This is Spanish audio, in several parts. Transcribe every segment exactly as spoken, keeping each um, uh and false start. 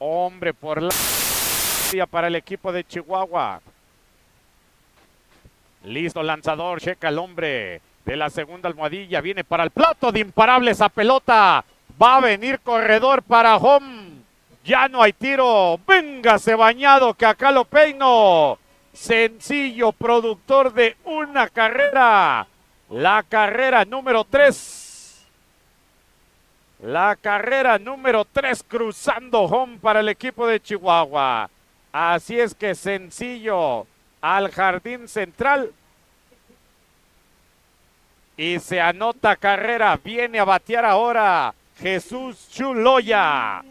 Hombre por la para el equipo de Chihuahua. Listo lanzador, checa el hombre de la segunda almohadilla, viene para el plato de imparables a pelota. Va a venir corredor para home. Ya no hay tiro. Véngase bañado que acá lo peino. Sencillo, productor de una carrera. La carrera número tres. La carrera número tres cruzando home para el equipo de Chihuahua. Así es que sencillo al jardín central. Y se anota carrera. Viene a batear ahora Jesús Chuloya.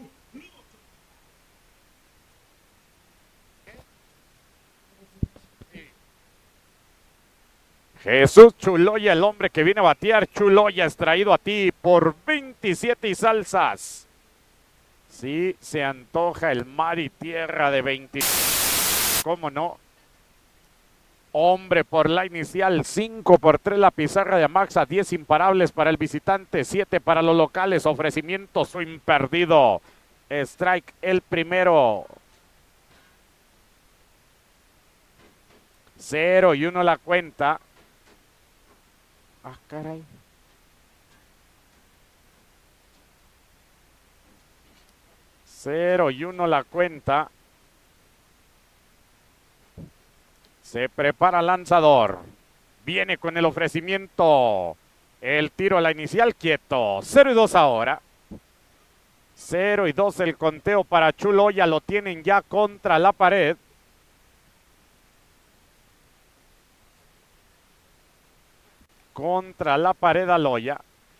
Jesús Chuloya, el hombre que viene a batear. Chuloya es traído a ti por veintisiete y salsas. Sí, se antoja el mar y tierra de veinte. ¿Cómo no? Hombre por la inicial, cinco por tres la pizarra de Amaxa, diez imparables para el visitante, siete para los locales. Ofrecimiento swing perdido. Strike el primero. Cero y uno la cuenta. Ah, caray. Cero y uno la cuenta. Se prepara lanzador. Viene con el ofrecimiento. El tiro a la inicial quieto. Cero y dos ahora. Cero y dos el conteo para Chuloya. Lo tienen ya contra la pared. Contra la pared a Loya.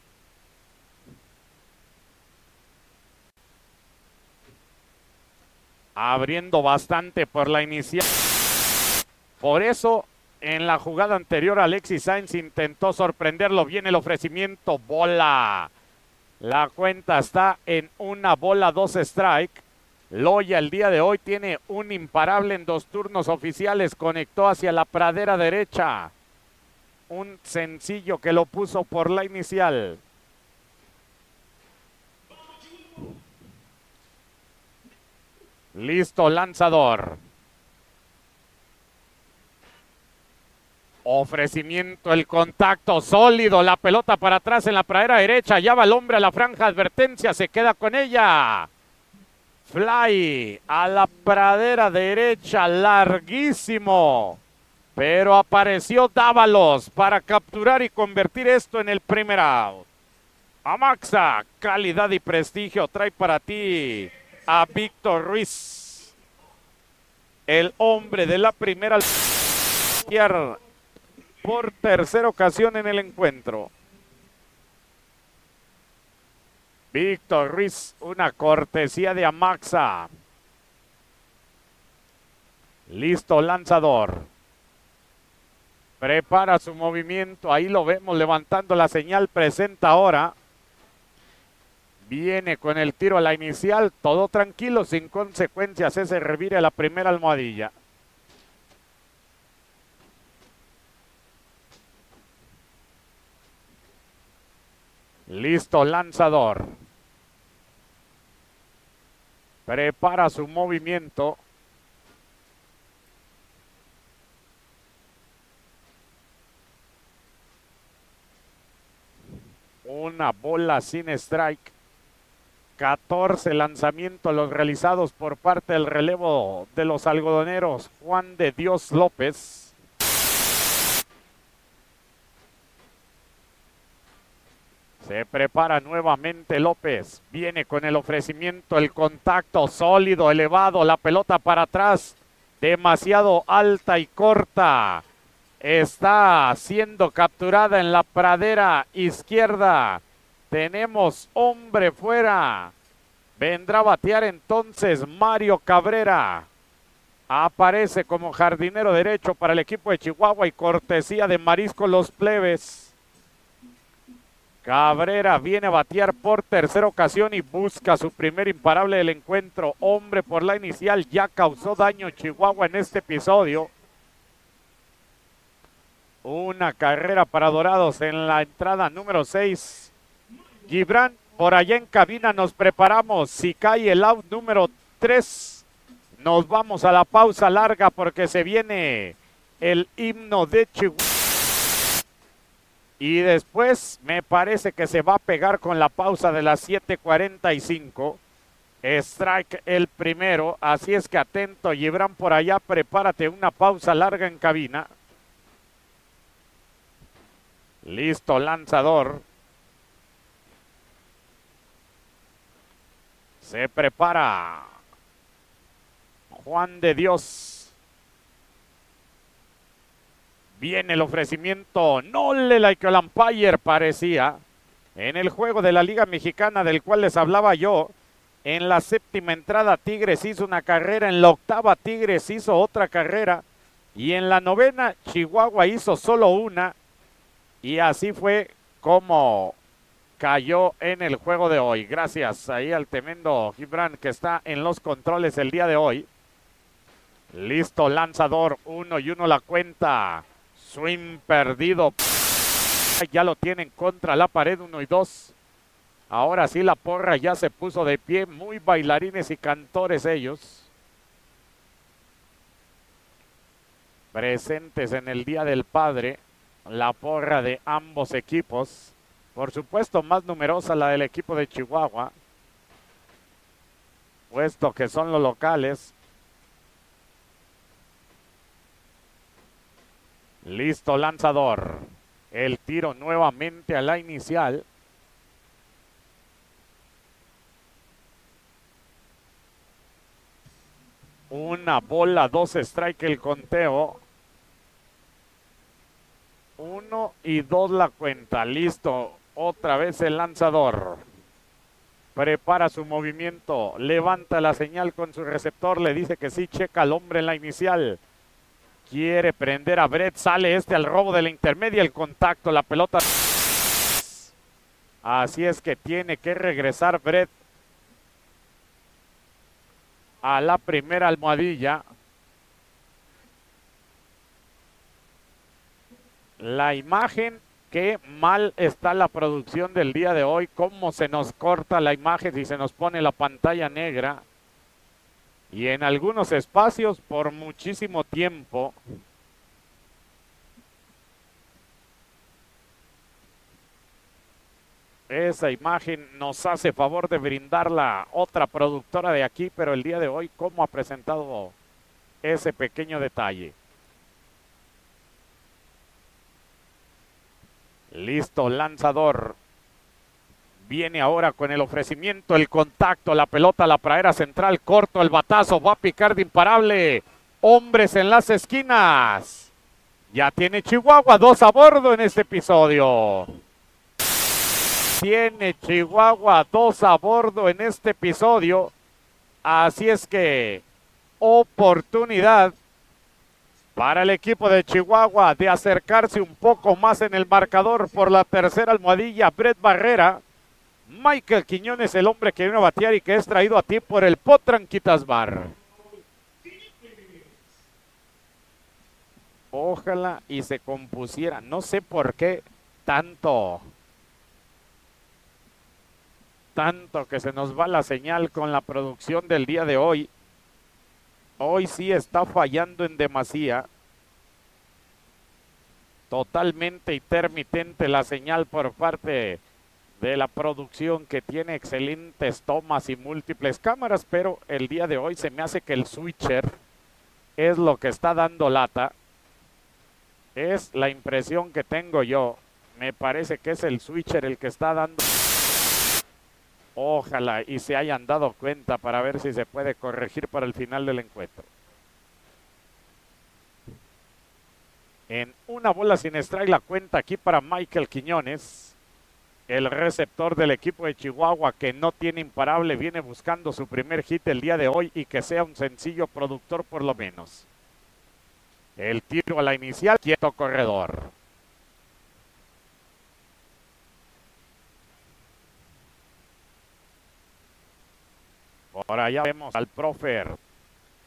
Abriendo bastante por la inicial. Por eso, en la jugada anterior, Alexis Sainz intentó sorprenderlo. Viene el ofrecimiento, bola. La cuenta está en una bola, dos strike. Loya el día de hoy tiene un imparable en dos turnos oficiales. Conectó hacia la pradera derecha. Un sencillo que lo puso por la inicial. Listo, lanzador. Ofrecimiento, el contacto sólido, la pelota para atrás en la pradera derecha, ya va el hombre a la franja, advertencia, se queda con ella. Fly a la pradera derecha, larguísimo, pero apareció Dávalos para capturar y convertir esto en el primer out. Amaxa, calidad y prestigio, trae para ti a Víctor Ruiz, el hombre de la primera tierra. Por tercera ocasión en el encuentro. Víctor Ruiz, una cortesía de Amaxa. Listo, lanzador. Prepara su movimiento, ahí lo vemos levantando la señal, presenta ahora. Viene con el tiro a la inicial, todo tranquilo, sin consecuencias, ese revire a la primera almohadilla. Listo, lanzador. Prepara su movimiento. Una bola sin strike. catorce lanzamientos los realizados por parte del relevo de los algodoneros. Juan de Dios López. Se prepara nuevamente López. Viene con el ofrecimiento, el contacto sólido, elevado. La pelota para atrás. Demasiado alta y corta. Está siendo capturada en la pradera izquierda. Tenemos hombre fuera. Vendrá a batear entonces Mario Cabrera. Aparece como jardinero derecho para el equipo de Chihuahua y cortesía de Marisco Los Plebes. Cabrera viene a batear por tercera ocasión y busca su primer imparable del encuentro. Hombre por la inicial, ya causó daño Chihuahua en este episodio. Una carrera para Dorados en la entrada número seis. Gibran, por allá en cabina nos preparamos. Si cae el out número tres. Nos vamos a la pausa larga porque se viene el himno de Chihuahua. Y después me parece que se va a pegar con la pausa de las siete cuarenta y cinco. Strike el primero, así es que atento, Gibran, por allá, prepárate una pausa larga en cabina. Listo, lanzador. Se prepara Juan de Dios. Viene el ofrecimiento. No le like el umpire, parecía. En el juego de la Liga Mexicana del cual les hablaba yo. En la séptima entrada Tigres hizo una carrera. En la octava Tigres hizo otra carrera. Y en la novena Chihuahua hizo solo una. Y así fue como cayó en el juego de hoy. Gracias ahí al tremendo Gibran que está en los controles el día de hoy. Listo, lanzador, uno y uno la cuenta. Swing perdido. Ya lo tienen contra la pared, uno y dos. Ahora sí la porra ya se puso de pie. Muy bailarines y cantores ellos. Presentes en el Día del Padre. La porra de ambos equipos. Por supuesto, más numerosa la del equipo de Chihuahua. Puesto que son los locales. Listo, lanzador. El tiro nuevamente a la inicial. Una bola, dos strike el conteo. Uno y dos la cuenta. Listo. Otra vez el lanzador. Prepara su movimiento. Levanta la señal con su receptor. Le dice que sí, checa al hombre en la inicial. Quiere prender a Brett. Sale este al robo de la intermedia. El contacto, la pelota. Así es que tiene que regresar Brett a la primera almohadilla. La imagen, qué mal está la producción del día de hoy. Cómo se nos corta la imagen y se nos pone la pantalla negra. Y en algunos espacios por muchísimo tiempo. Esa imagen nos hace favor de brindarla otra productora de aquí, pero el día de hoy, ¿cómo ha presentado ese pequeño detalle? Listo, lanzador. Viene ahora con el ofrecimiento, el contacto, la pelota, la pradera central, corto el batazo, va a picar de imparable. Hombres en las esquinas. Ya tiene Chihuahua dos a bordo en este episodio. Tiene Chihuahua dos a bordo en este episodio. Así es que oportunidad para el equipo de Chihuahua de acercarse un poco más en el marcador por la tercera almohadilla. Brett Barrera. Michael Quiñones, el hombre que vino a batear y que es traído a ti por el Potranquitas Bar. Ojalá y se compusiera. No sé por qué tanto, tanto que se nos va la señal con la producción del día de hoy. Hoy sí está fallando en demasía. Totalmente intermitente la señal por parte de la producción, que tiene excelentes tomas y múltiples cámaras, pero el día de hoy se me hace que el switcher es lo que está dando lata. Es la impresión que tengo yo. Me parece que es el switcher el que está dando. Ojalá y se hayan dado cuenta para ver si se puede corregir para el final del encuentro. En una bola sin strike la cuenta aquí para Michael Quiñones. El receptor del equipo de Chihuahua, que no tiene imparable, viene buscando su primer hit el día de hoy y que sea un sencillo productor por lo menos. El tiro a la inicial, quieto corredor. Por allá vemos al profe